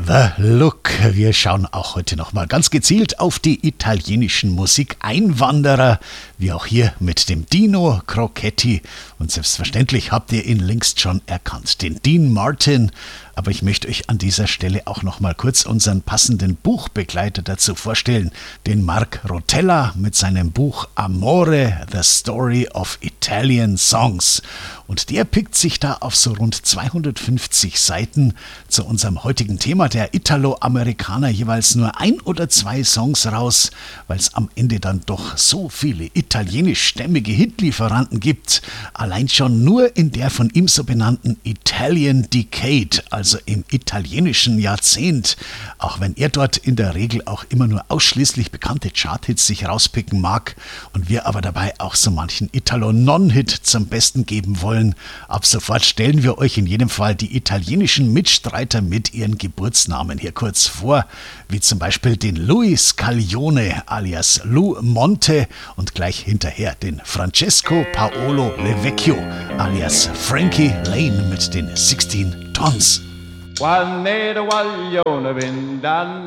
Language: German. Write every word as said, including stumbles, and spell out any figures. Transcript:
The Look. Wir schauen auch heute nochmal ganz gezielt auf die italienischen Musikeinwanderer, wie auch hier mit dem Dino Crocetti. Und selbstverständlich habt ihr ihn längst schon erkannt, den Dean Martin. Aber ich möchte euch an dieser Stelle auch noch mal kurz unseren passenden Buchbegleiter dazu vorstellen, den Mark Rotella mit seinem Buch Amore, The Story of Italian Songs. Und der pickt sich da auf so rund zweihundertfünfzig Seiten zu unserem heutigen Thema der Italo-Amerikaner jeweils nur ein oder zwei Songs raus, weil es am Ende dann doch so viele italienischstämmige Hitlieferanten gibt. Allein schon nur in der von ihm so benannten Italian Decade, also im italienischen Jahrzehnt. Auch wenn er dort in der Regel auch immer nur ausschließlich bekannte Charthits sich rauspicken mag und wir aber dabei auch so manchen Italo-Non-Hit zum Besten geben wollen. Ab sofort stellen wir euch in jedem Fall die italienischen Mitstreiter mit ihren Geburtsnamen hier kurz vor, wie zum Beispiel den Louis Scaglione alias Lou Monte und gleich hinterher den Francesco Paolo Levecchio alias Frankie Lane mit den sechzehn Tons. Quando ero guaglione vent'anni